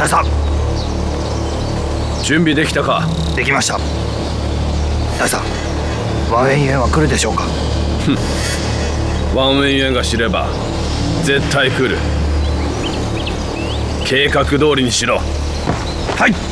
大さん、 準備できたか？ できました。大さん、ワン・ウェイユンは来るでしょうか？ ワン・ウェイユンが知れば絶対来る。計画通りにしろ。 はい。